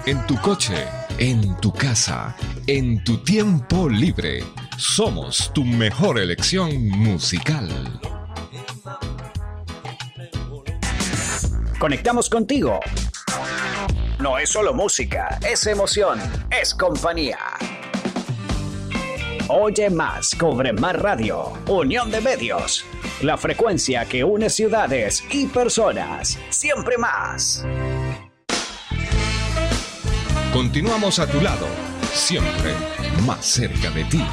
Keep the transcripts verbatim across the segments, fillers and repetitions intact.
en tu coche, en tu casa, en tu tiempo libre. Somos tu mejor elección musical. Conectamos contigo. No es solo música, es emoción, es compañía. Oye más, Cobre Más Radio, Unión de Medios. La frecuencia que une ciudades y personas. Siempre más. Continuamos a tu lado, siempre más cerca de ti.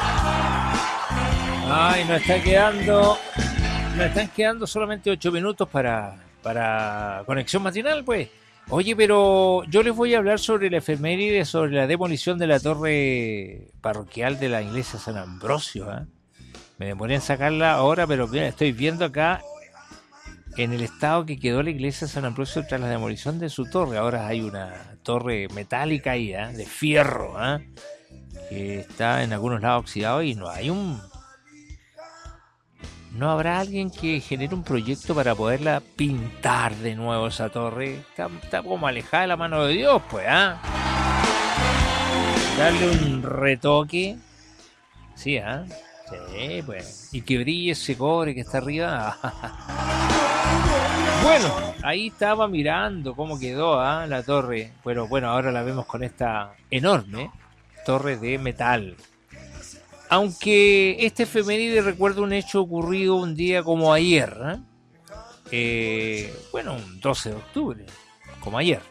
Ay, nos está quedando, nos están quedando solamente ocho minutos para, para Conexión Matinal, pues. Oye, pero yo les voy a hablar sobre la efeméride, sobre la demolición de la torre parroquial de la iglesia San Ambrosio, ¿eh? Me demoré en sacarla ahora, pero mira, estoy viendo acá en el estado que quedó la iglesia San Ambrosio tras la demolición de su torre. Ahora hay una torre metálica ahí, ¿eh? De fierro, ¿eh? Que está en algunos lados oxidado y no hay un... ¿No habrá alguien que genere un proyecto para poderla pintar de nuevo esa torre? Está, está como alejada de la mano de Dios, pues, ¿ah? ¿eh? Darle un retoque. Sí, ¿ah? ¿eh? Sí, pues. Y que brille ese cobre que está arriba. Bueno, ahí estaba mirando cómo quedó, ¿ah? La torre. Pero bueno, ahora la vemos con esta enorme torre de metal. Aunque este efeméride recuerda un hecho ocurrido un día como ayer, ¿eh? Eh, bueno, un doce de octubre, como ayer.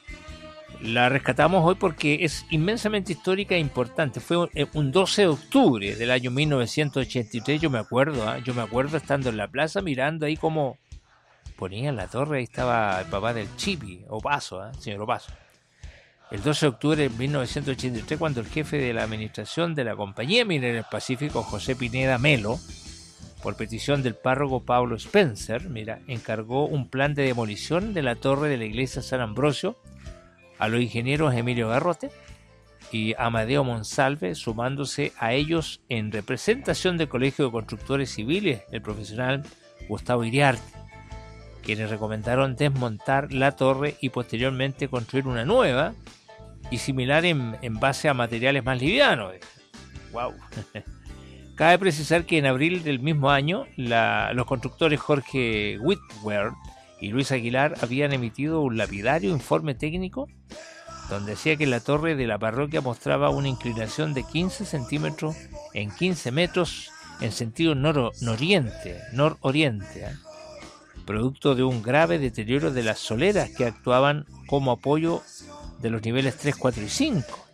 La rescatamos hoy porque es inmensamente histórica e importante. Fue un, un doce de octubre del año mil novecientos ochenta y tres, yo me acuerdo, ¿eh? Yo me acuerdo estando en la plaza mirando ahí como ponían la torre, ahí estaba el papá del Chipi, Opaso, ¿eh? Señor Opaso. El doce de octubre de mil novecientos ochenta y tres, cuando el jefe de la administración de la Compañía Minera del Pacífico, José Pineda Melo, por petición del párroco Pablo Spencer, mira, encargó un plan de demolición de la torre de la iglesia San Ambrosio a los ingenieros Emilio Garrote y Amadeo Monsalve, sumándose a ellos en representación del Colegio de Constructores Civiles, el profesional Gustavo Iriarte, quienes recomendaron desmontar la torre y posteriormente construir una nueva y similar en, en base a materiales más livianos. Wow. Cabe precisar que en abril del mismo año la, los constructores Jorge Whitworth y Luis Aguilar habían emitido un lapidario informe técnico donde decía que la torre de la parroquia mostraba una inclinación de quince centímetros en quince metros en sentido nor- noriente, nororiente, ¿eh? Producto de un grave deterioro de las soleras que actuaban como apoyo de los niveles tres, cuatro y cinco.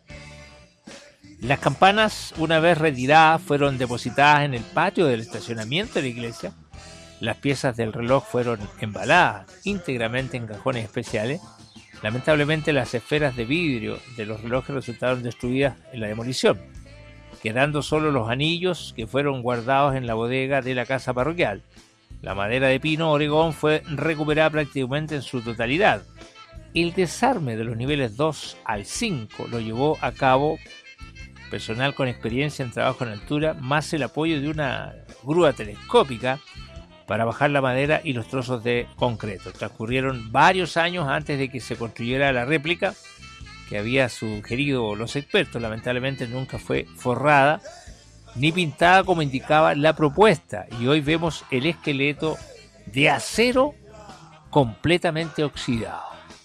Las campanas, una vez retiradas, fueron depositadas en el patio del estacionamiento de la iglesia. Las piezas del reloj fueron embaladas íntegramente en cajones especiales. Lamentablemente, las esferas de vidrio de los relojes resultaron destruidas en la demolición, quedando solo los anillos que fueron guardados en la bodega de la casa parroquial. La madera de pino Oregón fue recuperada prácticamente en su totalidad. El desarme de los niveles dos al cinco lo llevó a cabo personal con experiencia en trabajo en altura, más el apoyo de una grúa telescópica para bajar la madera y los trozos de concreto. Transcurrieron varios años antes de que se construyera la réplica que había sugerido los expertos. Lamentablemente nunca fue forrada ni pintada como indicaba la propuesta, y hoy vemos el esqueleto de acero completamente oxidado.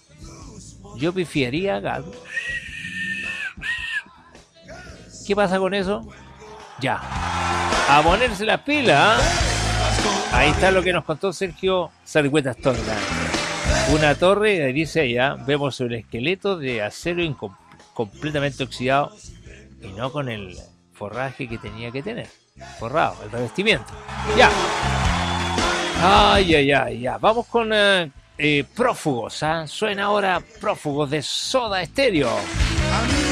Yo pifiaría, Gato. ¿Qué pasa con eso? Ya, a ponerse las pilas, ¿eh? Ahí está lo que nos contó Sergio Sargüeta Astorga. Una torre, dice allá, vemos el esqueleto de acero incom- completamente oxidado y no con el forraje que tenía que tener, forrado, el revestimiento. Ya. Ay, ay, ay, ya. Vamos con eh, eh, Prófugos, ¿eh? Suena ahora Prófugos de Soda Stereo.